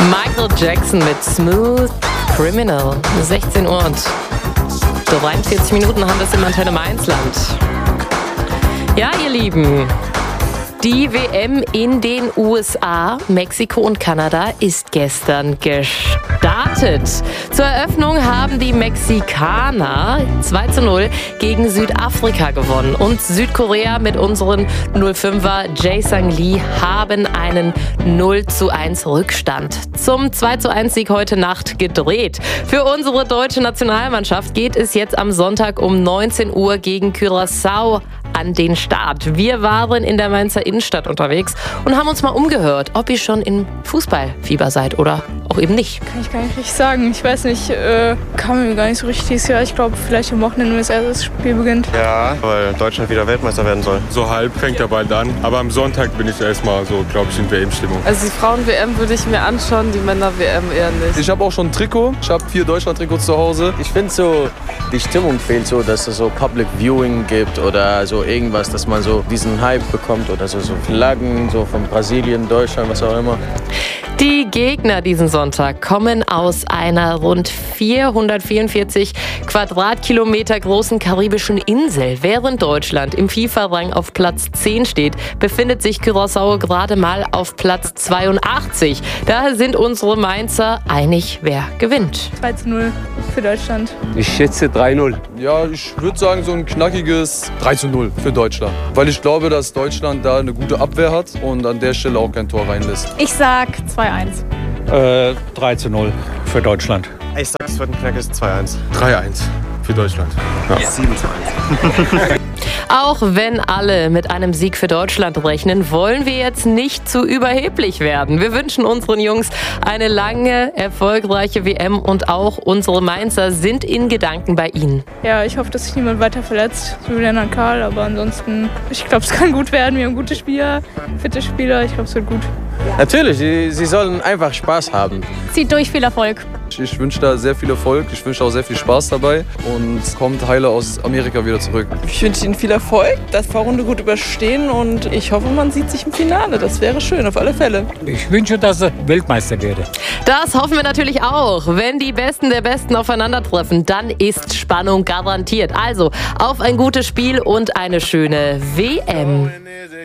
Michael Jackson mit Smooth Criminal. 16 Uhr und 43 Minuten haben wir es im Antenne Mainzland. Ja, ihr Lieben, die WM in den USA, Mexiko und Kanada ist gestern gestartet. Zur Eröffnung haben die Mexikaner 2:0 gegen Südafrika gewonnen. Und Südkorea mit unseren 05er Jae-Sang Lee haben einen 0:1 Rückstand zum 2:1 Sieg heute Nacht gedreht. Für unsere deutsche Nationalmannschaft geht es jetzt am Sonntag um 19 Uhr gegen Curaçao an den Start. Wir waren in der Mainzer Innenstadt unterwegs und haben uns mal umgehört, ob ihr schon in Fußballfieber seid oder auch eben nicht. Kann ich gar nicht richtig sagen. Ich weiß nicht, kann mir gar nicht so richtig sagen. Ich glaube, vielleicht am Wochenende, wenn das erste Spiel beginnt. Ja, weil Deutschland wieder Weltmeister werden soll. So halb fängt der bald an. Aber am Sonntag bin ich erstmal so, glaube ich, in WM-Stimmung. Also die Frauen-WM würde ich mir anschauen, die Männer-WM eher nicht. Ich habe auch schon ein Trikot. Ich habe 4 Deutschland-Trikots zu Hause. Ich finde so, die Stimmung fehlt so, dass es so Public Viewing gibt oder so irgendwas, dass man so diesen Hype bekommt oder so Flaggen, so von Brasilien, Deutschland, was auch immer. Die Gegner diesen Sonntag kommen aus einer rund 444 Quadratkilometer großen karibischen Insel. Während Deutschland im FIFA-Rang auf Platz 10 steht, befindet sich Curaçao gerade mal auf Platz 82. Da sind unsere Mainzer einig, wer gewinnt. 2:0 für Deutschland. Ich schätze 3:0. Ja, ich würde sagen so ein knackiges 3:0 für Deutschland. Weil ich glaube, dass Deutschland da eine gute Abwehr hat und an der Stelle auch kein Tor reinlässt. Ich sag 2:1. 3:0 für Deutschland. Ich sag, es wird ein knackes 2:1. 3:1 für Deutschland. Ja. 7:1. Auch wenn alle mit einem Sieg für Deutschland rechnen, wollen wir jetzt nicht zu überheblich werden. Wir wünschen unseren Jungs eine lange, erfolgreiche WM und auch unsere Mainzer sind in Gedanken bei ihnen. Ja, ich hoffe, dass sich niemand weiter verletzt. Julian und Karl, aber ansonsten, ich glaube, es kann gut werden. Wir haben gute Spieler, fitte Spieler. Ich glaube, es wird gut. Natürlich, sie sollen einfach Spaß haben. Zieht durch, viel Erfolg. Ich wünsche da sehr viel Erfolg. Ich wünsche auch sehr viel Spaß dabei und kommt heile aus Amerika wieder zurück. Ich wünsche Ihnen viel Erfolg, das Vorrunde gut überstehen und ich hoffe, man sieht sich im Finale. Das wäre schön, auf alle Fälle. Ich wünsche, dass er Weltmeister werde. Das hoffen wir natürlich auch. Wenn die Besten der Besten aufeinandertreffen, dann ist Spannung garantiert. Also auf ein gutes Spiel und eine schöne WM.